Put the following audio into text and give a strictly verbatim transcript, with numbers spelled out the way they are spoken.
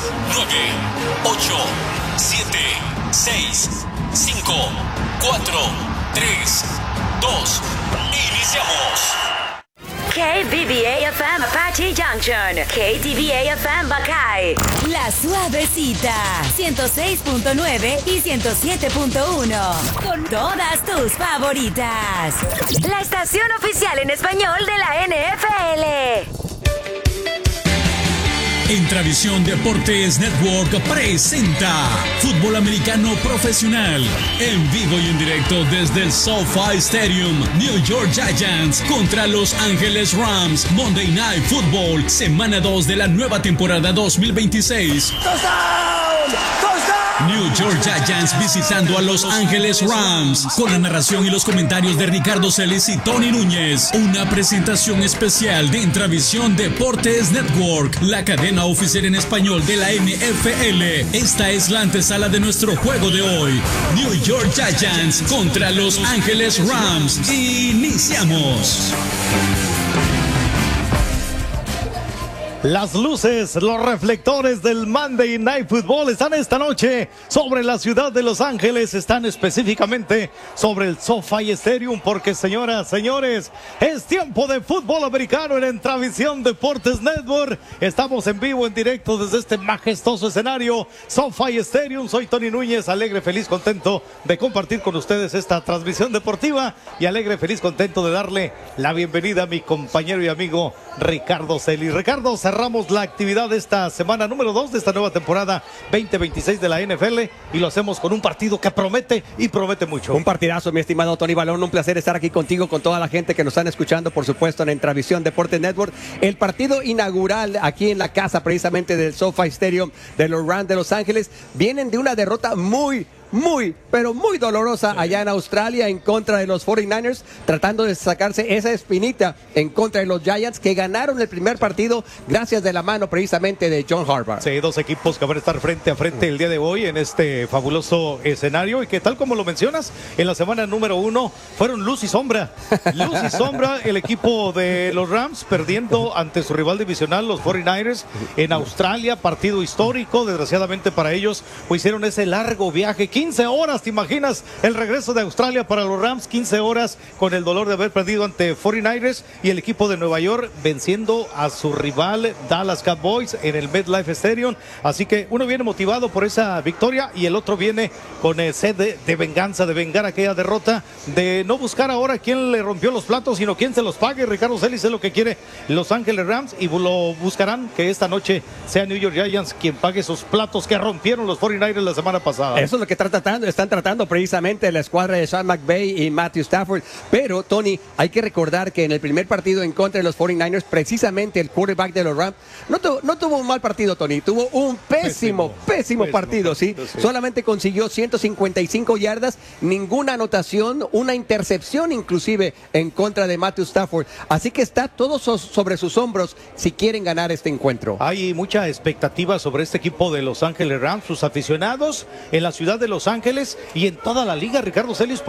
nueve, ocho, siete, seis, cinco, cuatro, tres, dos. Iniciamos. K B B A F M Apache Junction, K T B A F M Bacay, La Suavecita, ciento seis punto nueve y ciento siete punto uno, con todas tus favoritas. La estación oficial en español de la N F L. Intravisión Deportes Network presenta Fútbol Americano Profesional en vivo y en directo desde el SoFi Stadium. New York Giants contra Los Ángeles Rams. Monday Night Football, semana dos de la nueva temporada dos mil veintiséis. ¡Touchdown! ¡Touchdown! New York Giants visitando a Los Ángeles Rams, con la narración y los comentarios de Ricardo Celis y Tony Núñez. Una presentación especial de Intravisión Deportes Network, la cadena oficial en español de la N F L. Esta es la antesala de nuestro juego de hoy. New York Giants contra Los Ángeles Rams. Iniciamos. Las luces, los reflectores del Monday Night Football están esta noche sobre la ciudad de Los Ángeles, están específicamente sobre el SoFi Stadium, porque señoras, señores, es tiempo de fútbol americano en Intravisión Deportes Network. Estamos en vivo, en directo desde este majestuoso escenario, SoFi Stadium. Soy Tony Núñez, alegre, feliz, contento de compartir con ustedes esta transmisión deportiva y alegre, feliz, contento de darle la bienvenida a mi compañero y amigo Ricardo Celis. Ricardo, cerramos la actividad de esta semana número dos de esta nueva temporada veinte veintiséis de la N F L y lo hacemos con un partido que promete y promete mucho. Un partidazo, mi estimado Tony Balón, un placer estar aquí contigo, con toda la gente que nos están escuchando, por supuesto, en Intravisión Deportes Network. El partido inaugural aquí en la casa, precisamente del SoFi Stadium de los Rams de Los Ángeles, vienen de una derrota muy, muy, pero muy dolorosa allá en Australia en contra de los cuarenta y nueve ers, tratando de sacarse esa espinita en contra de los Giants, que ganaron el primer partido gracias de la mano precisamente de John Harbaugh. Sí, dos equipos que van a estar frente a frente el día de hoy en este fabuloso escenario y que, tal como lo mencionas, en la semana número uno fueron luz y sombra. Luz y sombra, el equipo de los Rams perdiendo ante su rival divisional, los cuarenta y nueve ers, en Australia, partido histórico, desgraciadamente para ellos, pues hicieron ese largo viaje, quince horas, ¿te imaginas? El regreso de Australia para los Rams, quince horas con el dolor de haber perdido ante cuarenta y nueve ers y el equipo de Nueva York venciendo a su rival Dallas Cowboys en el MetLife Stadium. Así que uno viene motivado por esa victoria y el otro viene con eh, sed de, de venganza, de vengar aquella derrota, de no buscar ahora quién le rompió los platos, sino quién se los pague. Ricardo Celis es lo que quiere Los Ángeles Rams y lo buscarán que esta noche sea New York Giants quien pague esos platos que rompieron los cuarenta y nueve ers la semana pasada. Eso es lo que está tratando, están tratando precisamente la escuadra de Sean McVay y Matthew Stafford. Pero, Tony, hay que recordar que en el primer partido en contra de los cuarenta y nueve ers, precisamente el quarterback de los Rams no, tu, no tuvo un mal partido, Tony, tuvo un pésimo, pésimo, pésimo partido, ¿sí? ¿sí? Solamente consiguió ciento cincuenta y cinco yardas, ninguna anotación, una intercepción inclusive en contra de Matthew Stafford. Así que está todo so, sobre sus hombros si quieren ganar este encuentro. Hay mucha expectativa sobre este equipo de Los Ángeles Rams, sus aficionados en la ciudad de Los Ángeles y en toda la liga, Ricardo Celis.